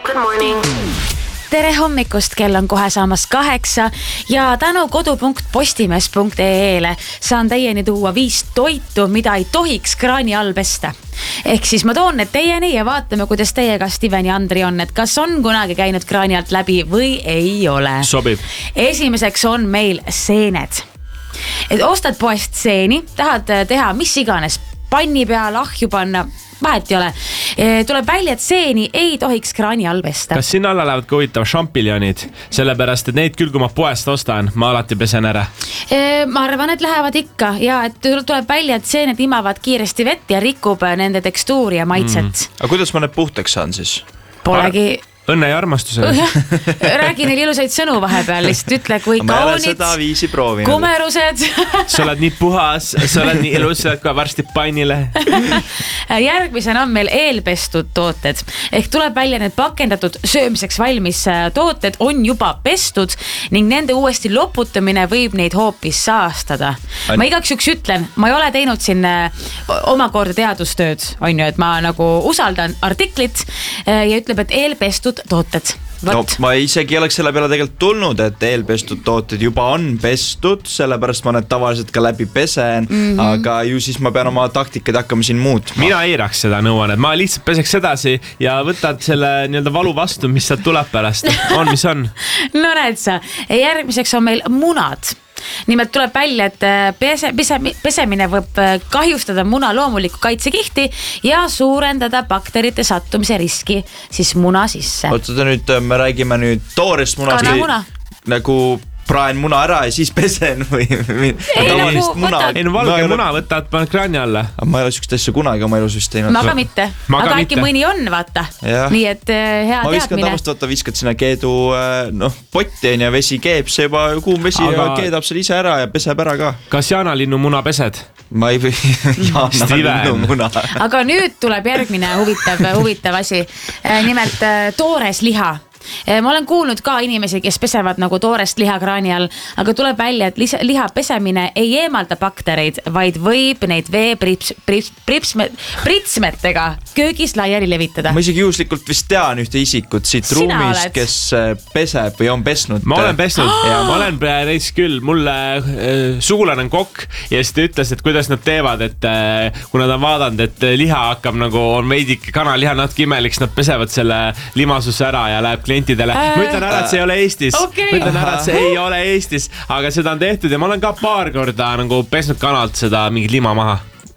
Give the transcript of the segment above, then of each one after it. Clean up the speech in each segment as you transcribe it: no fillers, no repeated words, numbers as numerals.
Good morning. Tere hommikust, kell on kohe saamas 8 ja tänu kodu.postimees.ee-le saan teieni tuua 5 toitu, mida ei tohiks kraani all pesta. Ehk siis ma toon need teieni ja vaatame, kuidas teiega Steven ja Andri on, et kas on kunagi käinud kraani alt läbi või ei ole. Sobib. Esimeseks on meil seened. Et ostad poest seeni, tahad teha mis iganes, panni peal, ahju panna, vahet ei ole. Tuleb välja, et seeni ei tohiks kraani all pesta. Kas sinna alla lähevad ka huvitav šampiljonid? Sellepärast, et neid küll, kui ma poest ostan, ma alati pesen ära. Ma arvan, et lähevad ikka ja et tuleb välja, et seened imavad kiiresti vett ja rikub nende tekstuuri ja maitset. Aga kuidas ma need puhtaks saan siis? Polegi... Õnne ja armastuse. Räägi neil ilusaid sõnu vahepeal, lihtsalt ütle, kui kaunid, kumerused. Sa oled nii puhas, sa oled nii ilus, sa oled ka varsti pannile. Järgmisena on meil eelpestud tooted. Ehk tuleb välja need pakendatud söömiseks valmis tooted on juba pestud ning nende uuesti loputamine võib neid hoopis saastada. Ma igaks juks ütlen, ma ei ole teinud siin omakorda teadustööd, on ju, et ma nagu usaldan artiklit ja ütleb, et eelpestud tooted. No, ma isegi oleks selle peale tegelikult tulnud, et eelpestud tooted juba on pestud, sellepärast ma need tavaliselt ka läbi pesen, aga ju siis ma pean oma taktikaid hakkama siin muutma. Mina eiraks seda nõuan, et ma lihtsalt peseks edasi ja võtad selle nii-öelda valu vastu, mis sealt tuleb pärast. On, mis on? No näed sa, järgmiseks on meil munad. Nimelt tuleb välja, et pesemine võib kahjustada muna loomulikku kaitsekihti ja suurendada bakterite sattumise riski siis muna sisse. Otsada nüüd, me räägime nüüd toorest munast. Kanamuna. Nagu praen muna ära ja siis pesen või... Ei, valge muna võtad, paned kraani alla. Ma ei ole sükst asja kunagi oma elus vist teinud. Ma ka mitte. Aga äkki mõni on, vaata. Nii et hea teadmine. Ma viskan tavaliselt, viskad sinna keedu potti ja vesi keeb, see juba kuum vesi ja keedab seal ise ära ja peseb ära ka. Kas jaanalinnu muna pesed? Ma ei või jaanalinnu muna. Aga nüüd tuleb järgmine huvitav asi. Nimelt toores liha. Ma olen kuulnud ka inimesi, kes pesevad nagu toorest liha kraani all, aga tuleb välja, et liha pesemine ei eemalda baktereid, vaid võib neid pritsmetega köögis laiali levitada. Ma isegi juhuslikult vist tean ühte isikut siit ruumist, kes peseb või on pesnud. Ma olen pesnud ja ma olen reis küll. Mulle sugulane on kokk ja siis ta ütles, et kuidas nad teevad, et kui nad on vaadanud, et liha hakkab nagu on veidik kanaliha natuke imeliks, nad pesevad selle limasuse ära ja läheb klientidele. Ma ütlen ära, et see ei ole Eestis. Ma ütlen ära, et see ei ole Eestis, aga seda on tehtud ja ma olen ka paar korda nagu pesnud kanalt seda mingit lima maha.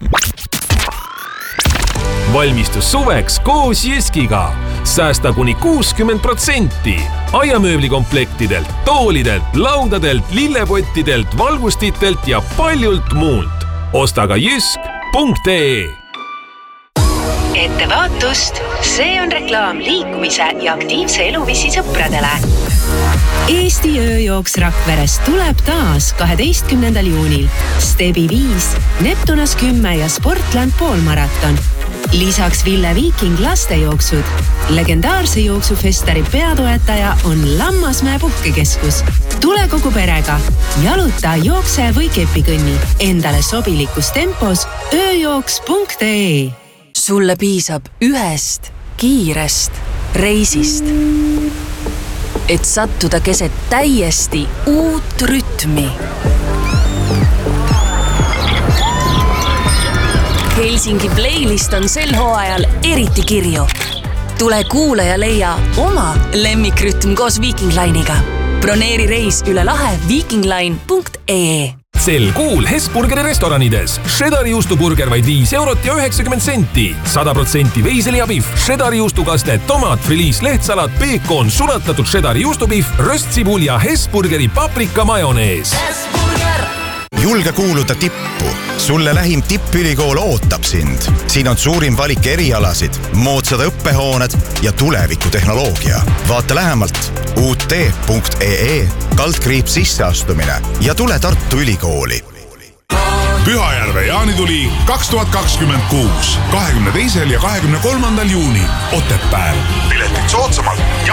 Valmistus suveks koos Jyskiga. Säästa kuni 60%. Aiamööblikomplektidelt, toolidelt, laudadelt, lillepottidelt, valgustitelt ja paljult muult. Osta ka jysk.ee. Ettevaatust, see on reklaam liikumise ja aktiivse eluviisi sõpradele. Eesti ööjooks Rakveres tuleb taas 12. juunil. Stebi 5, Neptunas 10 ja Sportland poolmaraton. Lisaks Ville Viiking lastejooksud. Legendaarse jooksufestari peatoetaja on Lammasmäe puhkekeskus. Tule kogu perega. Jaluta, jookse või kepikõnni. Endale sobilikus tempos ööjooks.ee. Sulle piisab ühest kiirest reisist, et sattuda keset täiesti uut rütmi. Helsingi playlist on sel hooajal eriti kirju. Tule kuule ja leia oma lemmikrütm koos Viking Line'iga. Broneeri reis üle lahe vikingline.ee. Sel kuul Hesburgeri restoranides. Cheddari juustuburger vaid 5 eurot ja 90 senti. 100% veiseliabihv, cheddari juustukaste, tomat, friliis, lehtsalat, peekon, sulatatud cheddari juustubihv, röstsibul ja Hesburgeri paprika majonees. Julge kuuluda tippu. Sulle lähim tippülikool ootab sind. Siin on suurim valik erialasid, moodsad õppehooned ja tulevikutehnoloogia. Vaata lähemalt ut.ee / sisseastumine ja tule Tartu Ülikooli. Pühajärve jaanituli 2026, 22. ja 23. juunil Otepääl. Piletid soodsamalt